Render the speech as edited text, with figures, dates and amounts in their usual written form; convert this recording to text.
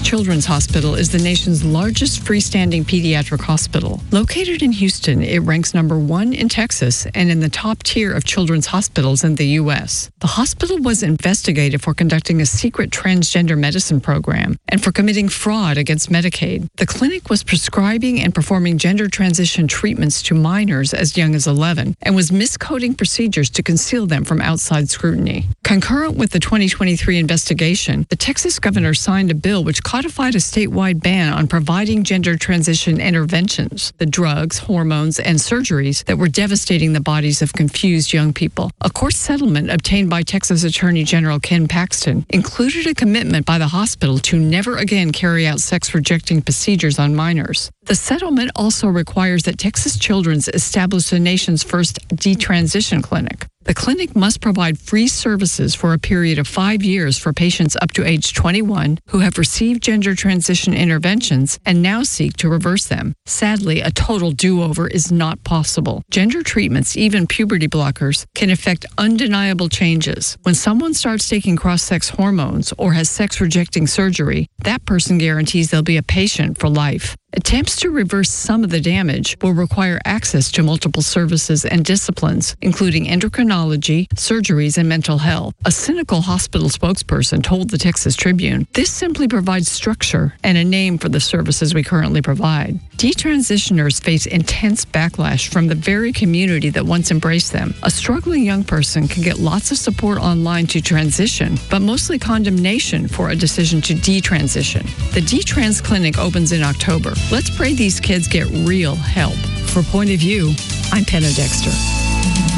Children's Hospital is the nation's largest freestanding pediatric hospital. Located in Houston, it ranks number 1 in Texas and in the top tier of children's hospitals in the U.S. The hospital was investigated for conducting a secret transgender medicine program and for committing fraud against Medicaid. The clinic was prescribing and performing gender transition treatments to minors as young as 11 and was miscoding procedures to conceal them from outside scrutiny. Concurrent with the 2023 investigation, the Texas governor signed a bill which codified a statewide ban on providing gender transition interventions, the drugs, hormones, and surgeries that were devastating the bodies of confused young people. A court settlement obtained by Texas Attorney General Ken Paxton included a commitment by the hospital to never again carry out sex-rejecting procedures on minors. The settlement also requires that Texas Children's establish the nation's first detransition clinic. The clinic must provide free services for a period of 5 years for patients up to age 21 who have received gender transition interventions and now seek to reverse them. Sadly, a total do-over is not possible. Gender treatments, even puberty blockers, can effect undeniable changes. When someone starts taking cross-sex hormones or has sex-rejecting surgery, that person guarantees they'll be a patient for life. Attempts to reverse some of the damage will require access to multiple services and disciplines, including endocrinology, surgeries, and mental health. A cynical hospital spokesperson told the Texas Tribune, "This simply provides structure and a name for the services we currently provide." Detransitioners face intense backlash from the very community that once embraced them. A struggling young person can get lots of support online to transition, but mostly condemnation for a decision to detransition. The D-Trans Clinic opens in October. Let's pray these kids get real help. For Point of View, I'm Penna Dexter.